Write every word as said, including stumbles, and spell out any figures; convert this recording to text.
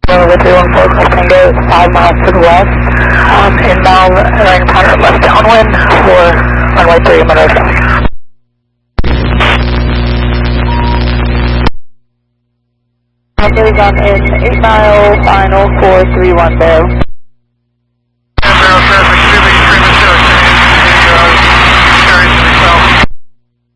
Over three one four Tango, five miles to the west. Um, inbound, running power left downwind for runway three, Monroe traffic. Numbers on in eight mile, final four three one zero.